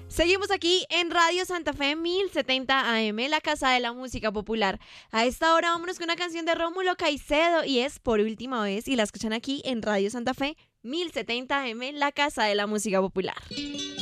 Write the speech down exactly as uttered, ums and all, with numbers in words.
Seguimos aquí en Radio Santa Fe mil setenta A M, la casa de la música popular. A esta hora vámonos con una canción de Rómulo Caicedo y es Por Última Vez y la escuchan aquí en Radio Santa Fe mil setenta A M, la casa de la música popular.